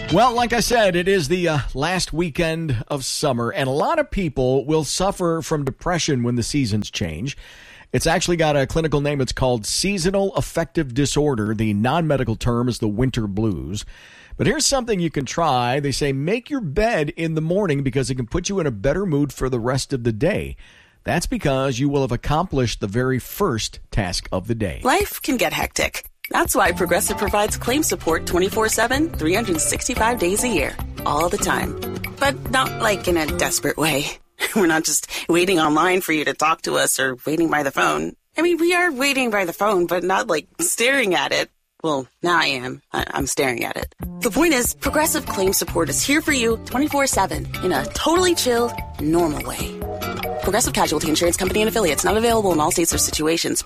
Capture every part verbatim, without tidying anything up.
Well, like I said, it is the uh, last weekend of summer, and a lot of people will suffer from depression when the seasons change. It's actually got a clinical name. It's called seasonal affective disorder. The non-medical term is the winter blues. But here's something you can try. They say make your bed in the morning because it can put you in a better mood for the rest of the day. That's because you will have accomplished the very first task of the day. Life can get hectic. That's why Progressive provides claim support twenty-four seven, three hundred sixty-five days a year, all the time. But not like in a desperate way. We're not just waiting online for you to talk to us or waiting by the phone. I mean, we are waiting by the phone, but not like staring at it. Well, now I am. I- I'm staring at it. The point is, Progressive claim support is here for you twenty-four seven in a totally chill, normal way. Progressive Casualty Insurance Company and Affiliates, not available in all states or situations.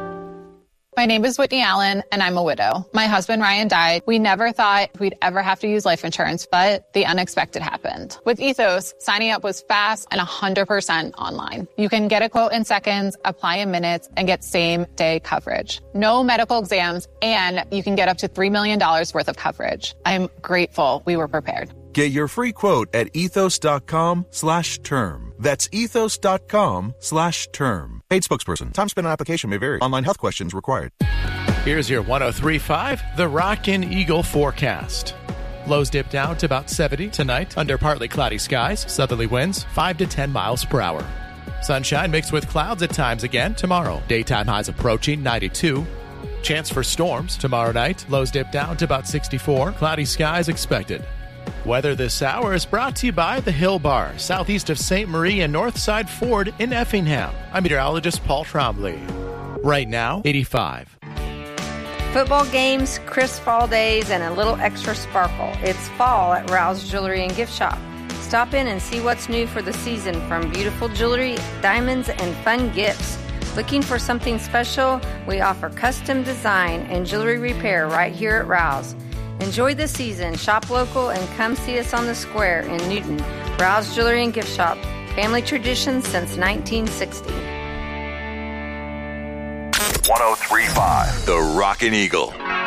My name is Whitney Allen, and I'm a widow. My husband, Ryan, died. We never thought we'd ever have to use life insurance, but the unexpected happened. With Ethos, signing up was fast and one hundred percent online. You can get a quote in seconds, apply in minutes, and get same-day coverage. No medical exams, and you can get up to three million dollars worth of coverage. I'm grateful we were prepared. Get your free quote at ethos.com slash term. That's ethos.com slash term. Paid spokesperson. Time spent on application may vary. Online health questions required. Here's your one oh three point five, the Rockin' Eagle forecast. Lows dip down to about seventy tonight under partly cloudy skies. Southerly winds five to ten miles per hour. Sunshine mixed with clouds at times again tomorrow. Daytime highs approaching ninety-two. Chance for storms tomorrow night. Lows dip down to about sixty-four. Cloudy skies expected. Weather this hour is brought to you by the Hill Bar, southeast of Saint Marie and Northside Ford in Effingham. I'm meteorologist Paul Trombley. Right now, eighty-five. Football games, crisp fall days, and a little extra sparkle. It's fall at Rouse Jewelry and Gift Shop. Stop in and see what's new for the season, from beautiful jewelry, diamonds, and fun gifts. Looking for something special? We offer custom design and jewelry repair right here at Rouse. Enjoy the season, shop local, and come see us on the square in Newton. Rouse Jewelry and Gift Shop. Family tradition since nineteen sixty. one oh three point five, the Rockin' Eagle.